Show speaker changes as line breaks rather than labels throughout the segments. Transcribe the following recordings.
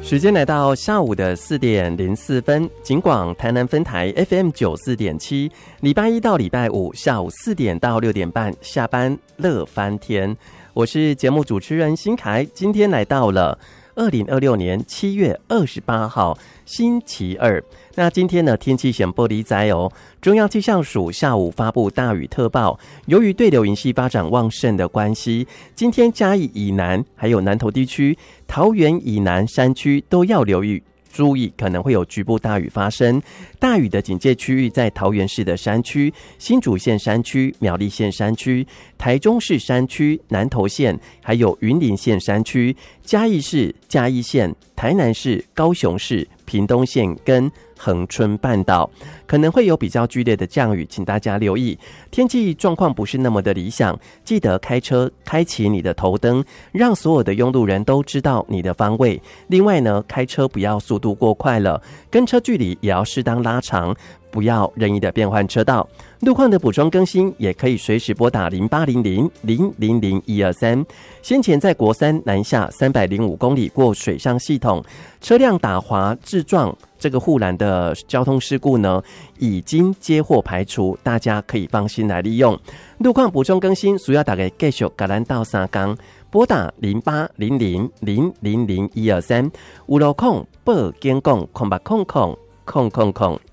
时间来到下午的4点04分，警广台南分台 FM94.7，礼拜一到礼拜五下午4点到6点半下班乐翻天，我是节目主持人新凯，今天来到了2026年7月28号星期二。那今天呢，天气显不离灾哦。中央气象署下午发布大雨特报，由于对流云系发展旺盛的关系，今天嘉义以南还有南投地区、桃园以南山区都要留意。注意可能会有局部大雨发生，大雨的警戒区域在桃园市的山区、新竹县山区、苗栗县山区、台中市山区、南投县还有云林县山区、嘉义市、嘉义县、台南市、高雄市、屏东县跟恒春半岛可能会有比较剧烈的降雨，请大家留意。天气状况不是那么的理想，记得开车开启你的头灯，让所有的拥路人都知道你的方位。另外呢，开车不要速度过快了，跟车距离也要适当拉长，不要任意的变换车道。路况的补充更新也可以随时拨打0800-000-123。先前在国三南下305公里过水上系统，车辆打滑致撞这个护栏的交通事故呢，已经接获排除，大家可以放心来利用。路况补充更新，需要大家继续甲咱斗3工，拨打0800-000-123，有路况报警讲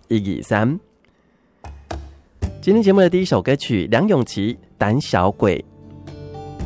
0800-000-123。今天节目的第一首歌曲，梁咏琪《胆小鬼》。